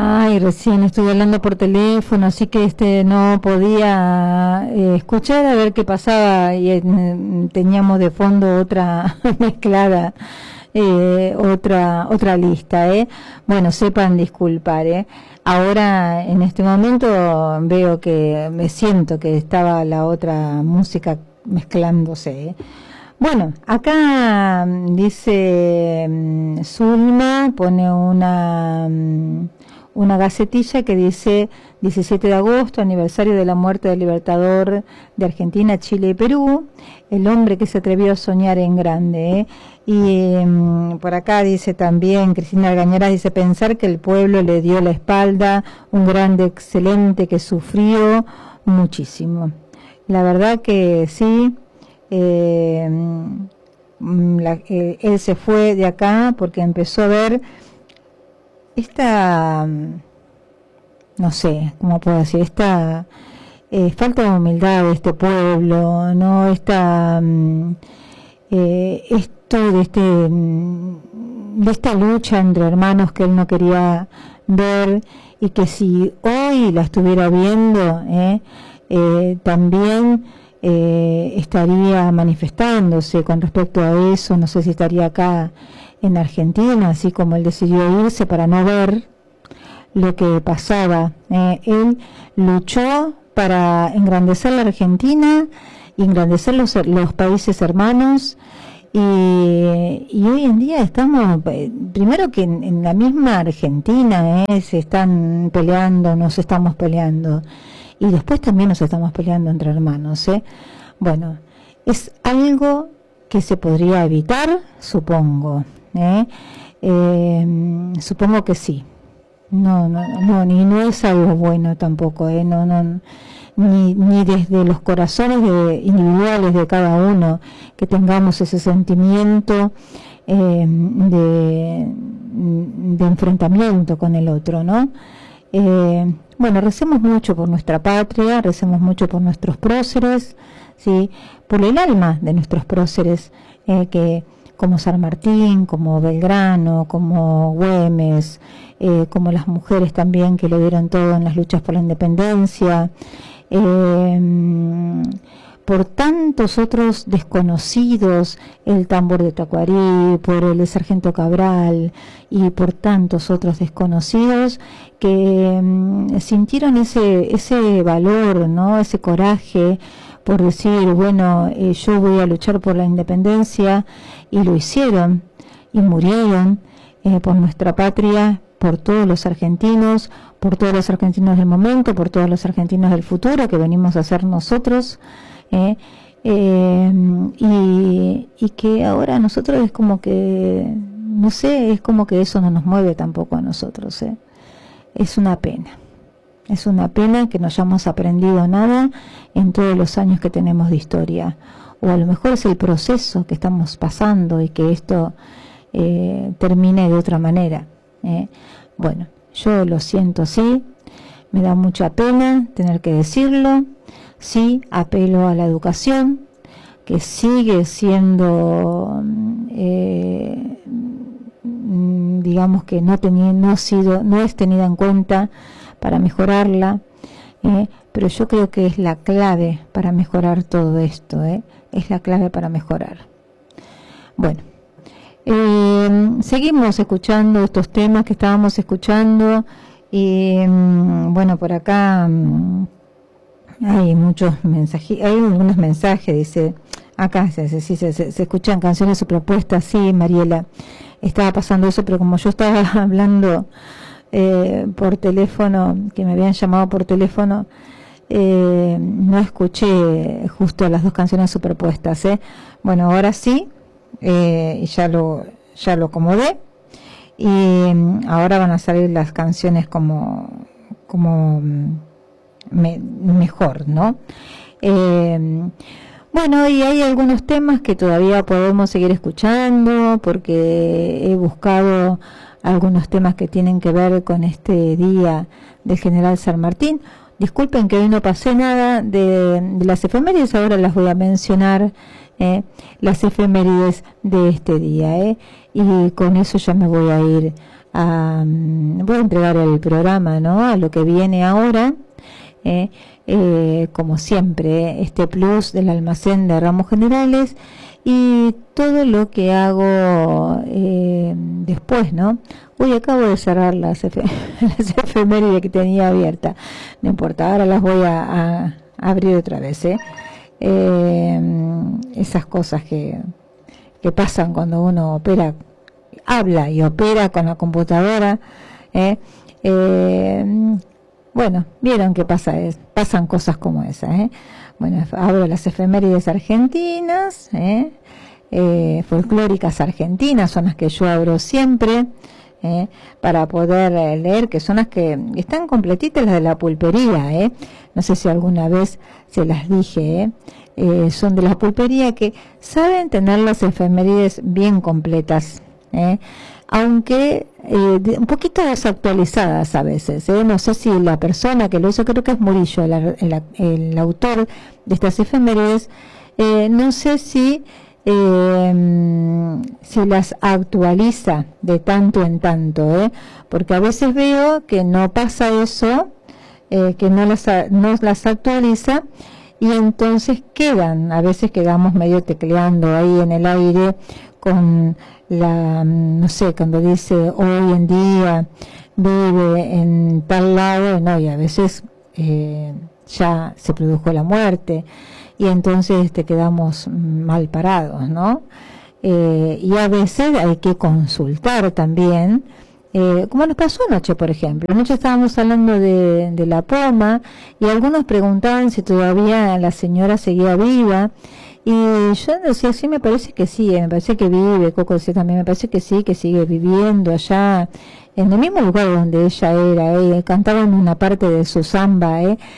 Ay, recién estuve hablando por teléfono, así que no podía escuchar a ver qué pasaba y teníamos de fondo otra mezclada, otra lista, Bueno, sepan disculpar, Ahora, en este momento, veo que me siento que estaba la otra música mezclándose, Bueno, acá dice Zulma, pone una gacetilla que dice 17 de agosto, aniversario de la muerte del libertador de Argentina, Chile y Perú, el hombre que se atrevió a soñar en grande. Y por acá dice también, Cristina Argañarás dice, pensar que el pueblo le dio la espalda, un grande excelente que sufrió muchísimo. La verdad que sí. Él se fue de acá porque empezó a ver esta, no sé cómo puedo decir, esta falta de humildad de este pueblo, no esta esto de esta lucha entre hermanos que él no quería ver, y que si hoy la estuviera viendo también estaría manifestándose con respecto a eso. No sé si estaría acá en Argentina, así como él decidió irse para no ver lo que pasaba. Él luchó para engrandecer la Argentina y engrandecer los países hermanos, y hoy en día estamos, primero que en la misma Argentina se están peleando, nos estamos peleando, y después también nos estamos peleando entre hermanos, Bueno, es algo que se podría evitar, supongo, supongo que sí. No, no es algo bueno tampoco, ni desde los corazones individuales de cada uno que tengamos ese sentimiento de enfrentamiento con el otro, ¿no? Bueno, recemos mucho por nuestra patria, recemos mucho por nuestros próceres, ¿sí? Por el alma de nuestros próceres, que como San Martín, como Belgrano, como Güemes, como las mujeres también que lo dieron todo en las luchas por la independencia, por tantos otros desconocidos, el tambor de Tacuarí, por el sargento Cabral y por tantos otros desconocidos que sintieron ese valor, ¿no? Ese coraje por decir, bueno, yo voy a luchar por la independencia, y lo hicieron y murieron por nuestra patria, por todos los argentinos del momento, por todos los argentinos del futuro que venimos a ser nosotros, y que ahora nosotros es como que, no sé, es como que eso no nos mueve tampoco a nosotros, Es una pena que no hayamos aprendido nada en todos los años que tenemos de historia, o a lo mejor es el proceso que estamos pasando y que esto termine de otra manera, Bueno, yo lo siento así, me da mucha pena tener que decirlo. Sí, apelo a la educación, que sigue siendo, digamos que no es tenida en cuenta para mejorarla, pero yo creo que es la clave para mejorar todo esto, es la clave para mejorar. Bueno, seguimos escuchando estos temas que estábamos escuchando, y bueno, por acá hay muchos mensajes, hay algunos mensajes, dice, acá se escuchan canciones o propuestas. Sí, Mariela, estaba pasando eso, pero como yo estaba hablando por teléfono, que me habían llamado por teléfono, no escuché justo las dos canciones superpuestas, Bueno, ahora sí, ya lo acomodé, y ahora van a salir las canciones como mejor, ¿no? Bueno, y hay algunos temas que todavía podemos seguir escuchando, porque he buscado algunos temas que tienen que ver con este día del General San Martín. Disculpen que hoy no pasé nada de las efemérides, ahora las voy a mencionar, las efemérides de este día, y con eso ya me voy a ir voy a entregar el programa, ¿no?, a lo que viene ahora, como siempre, este plus del almacén de ramos generales y todo lo que hago después, ¿no? Uy, acabo de cerrar las efemérides que tenía abierta. No importa, ahora las voy a abrir otra vez, esas cosas que pasan cuando uno opera, habla y opera con la computadora. Bueno, vieron que pasan cosas como esas. Bueno, abro las efemérides argentinas, folclóricas argentinas, son las que yo abro siempre, para poder leer, que son las que están completitas, las de la pulpería, no sé si alguna vez se las dije, son de la pulpería, que saben tener las efemérides bien completas, aunque un poquito desactualizadas a veces, no sé si la persona que lo hizo, creo que es Murillo, el autor de estas efemérides, no sé si las actualiza de tanto en tanto, porque a veces veo que no pasa eso, que no las actualiza, y entonces a veces quedamos medio tecleando ahí en el aire con no sé, cuando dice hoy en día vive en tal lado, no, y a veces ya se produjo la muerte, y entonces quedamos mal parados, ¿no? Y a veces hay que consultar también, como nos pasó anoche, por ejemplo. Anoche estábamos hablando de la poma, y algunos preguntaban si todavía la señora seguía viva, y yo decía, sí, me parece que sí, me parece que vive. Coco decía también, me parece que sí, que sigue viviendo allá, en el mismo lugar donde ella era, cantaba en una parte de su samba,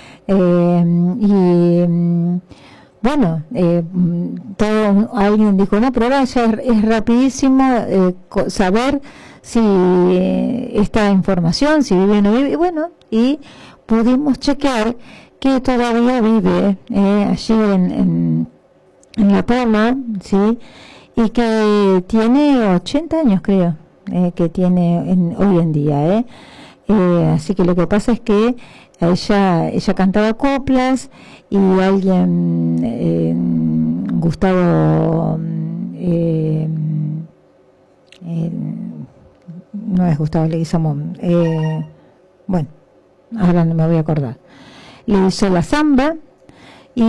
bueno, alguien dijo, no, pero ahora ya es rapidísimo saber si esta información, si vive o no vive, y bueno, y pudimos chequear que todavía vive allí en La Poma, ¿sí? Y que tiene 80 años, creo, que tiene hoy en día, así que lo que pasa es que ella cantaba coplas, y alguien, Gustavo, no es Gustavo Leguizamón, bueno, ahora no me voy a acordar, le hizo la samba, y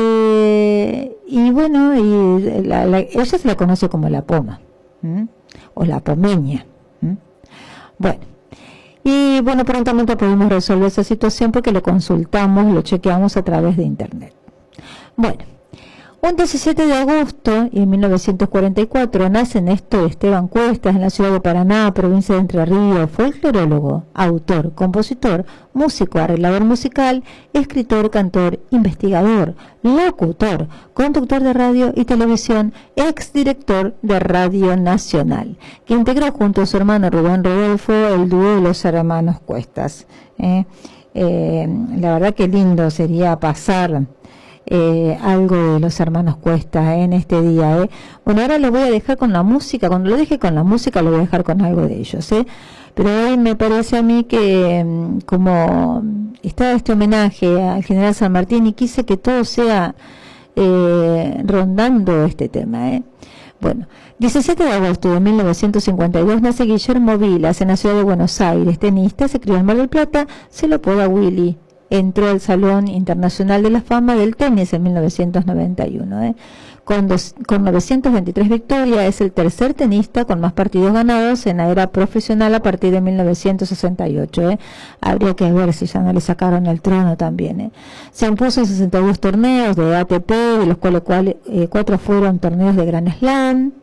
bueno, ella se la conoce como la poma, o la pomeña, bueno. Y bueno, prontamente pudimos resolver esa situación porque lo consultamos, lo chequeamos a través de internet. Bueno, un 17 de agosto de 1944 nace Néstor Esteban Cuestas en la ciudad de Paraná, provincia de Entre Ríos, folclorólogo, autor, compositor, músico, arreglador musical, escritor, cantor, investigador, locutor, conductor de radio y televisión, exdirector de Radio Nacional, que integró junto a su hermano Rubén Rodolfo el dúo de los hermanos Cuestas. La verdad que lindo sería pasar algo de los hermanos Cuesta en este día. Bueno, ahora lo voy a dejar con la música. Cuando lo deje con la música lo voy a dejar con algo de ellos, pero hoy me parece a mí que como está este homenaje al general San Martín, y quise que todo sea rondando este tema. Bueno, 17 de agosto de 1952 nace Guillermo Vilas en la ciudad de Buenos Aires, tenista, se crió en Mar del Plata, se lo apoda Willy. Entró al Salón Internacional de la Fama del Tenis en 1991. Con 923 victorias, es el tercer tenista con más partidos ganados en la era profesional a partir de 1968. Habría que ver si ya no le sacaron el trono también. Se impuso en 62 torneos de ATP, de los cuales 4 fueron torneos de Grand Slam.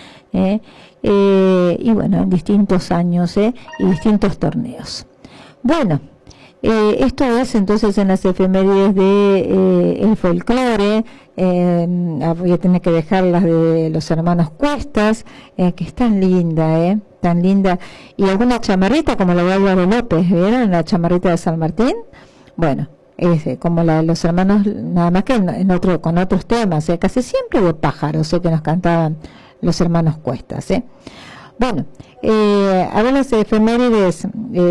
Y bueno, en distintos años y distintos torneos. Bueno. Esto es entonces en las efemérides de el folclore. Voy a tener que dejar las de los hermanos Cuestas, que es tan linda, tan linda, y alguna chamarrita como la de Álvaro López, ¿vieron? La chamarrita de San Martín. Bueno, es como la de los hermanos, nada más que con otros temas, casi siempre de pájaros, que nos cantaban los hermanos Cuestas. Bueno, a ver las efemérides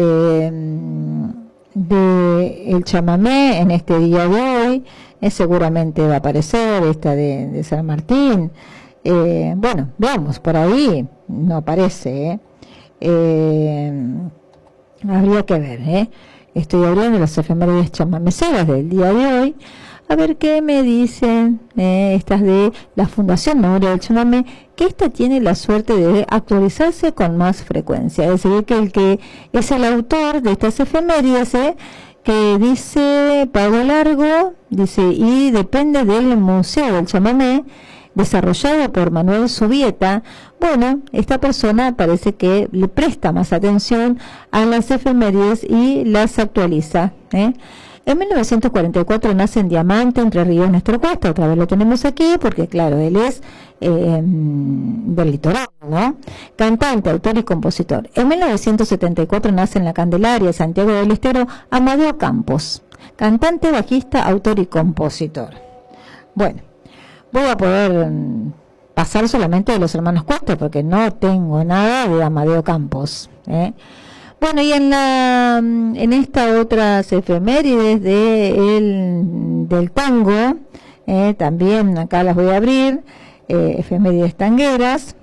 de el chamamé en este día de hoy. Seguramente va a aparecer esta de San Martín. Bueno, veamos, por ahí no aparece. Habría que ver. Estoy hablando de las efemérides chamameceras del día de hoy. A ver qué me dicen estas de la Fundación Memoria del Chamamé, que esta tiene la suerte de actualizarse con más frecuencia. Es decir, que el que es el autor de estas efemérides, que dice Pablo Largo, dice, y depende del Museo del Chamamé, desarrollado por Manuel Subieta. Bueno, esta persona parece que le presta más atención a las efemérides y las actualiza. En 1944 nace en Diamante, Entre Ríos, Néstor Cuesta. Otra vez lo tenemos aquí porque, claro, él es del litoral, ¿no? Cantante, autor y compositor. En 1974 nace en La Candelaria, Santiago del Estero, Amadeo Campos. Cantante, bajista, autor y compositor. Bueno, voy a poder pasar solamente de los hermanos Cuesta porque no tengo nada de Amadeo Campos. Bueno, y en esta otras efemérides del tango, también acá las voy a abrir, efemérides tangueras,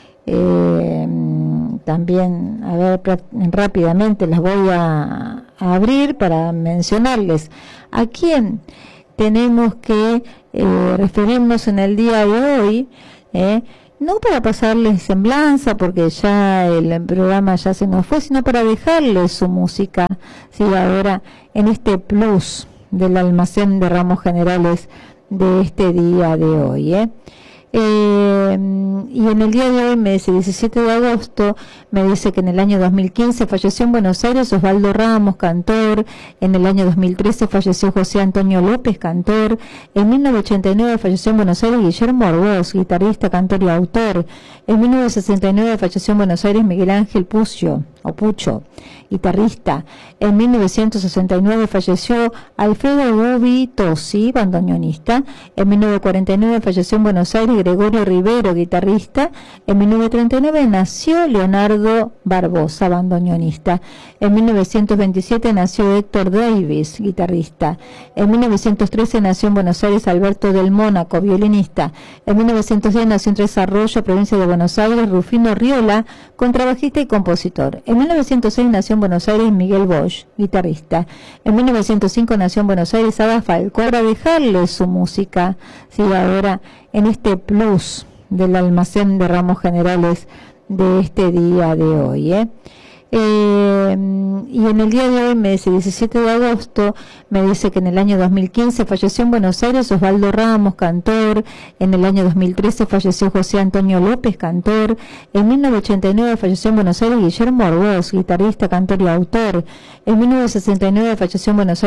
también, a ver, rápidamente las voy a abrir para mencionarles a quién tenemos que referirnos en el día de hoy, no para pasarles semblanza, porque ya el programa ya se nos fue, sino para dejarles su música, ¿sí? Ahora en este plus del almacén de ramos generales de este día de hoy. Y en el día de hoy, me dice 17 de agosto, me dice que en el año 2015 falleció en Buenos Aires Osvaldo Ramos, cantor. En el año 2013 falleció José Antonio López, cantor. En 1989 falleció en Buenos Aires Guillermo Arbós, guitarrista, cantor y autor. En 1969 falleció en Buenos Aires Miguel Ángel Pucho, guitarrista. En 1969 falleció Alfredo Gubi Tosi, bandoneonista. En 1949 falleció en Buenos Aires Gregorio Rivero, guitarrista. En 1939 nació Leonardo Barbosa, bandoneonista. En 1927 nació Héctor Davis, guitarrista. En 1913 nació en Buenos Aires Alberto del Mónaco, violinista. En 1910 nació en Tres Arroyos, provincia de Buenos Aires, Rufino Riola, contrabajista y compositor. En 1906 nació en Buenos Aires Miguel Bosch, guitarrista. En 1905 nació en Buenos Aires Ada Falcó. Para dejarle su música, sí, ahora en este plus del almacén de ramos generales de este día de hoy. Y en el día de hoy, me dice 17 de agosto, me dice que en el año 2015 falleció en Buenos Aires Osvaldo Ramos, cantor. En el año 2013 falleció José Antonio López, cantor. En 1989 falleció en Buenos Aires Guillermo Arbós, guitarrista, cantor y autor. En 1969 falleció en Buenos Aires